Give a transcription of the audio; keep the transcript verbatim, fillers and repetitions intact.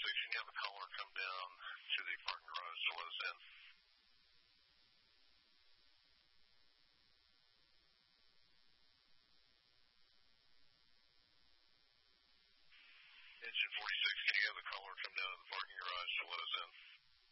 forty-six, can you have a caller come down to the parking garage to let us in? Engine forty-six, can you have a caller come down to the parking garage to let us in?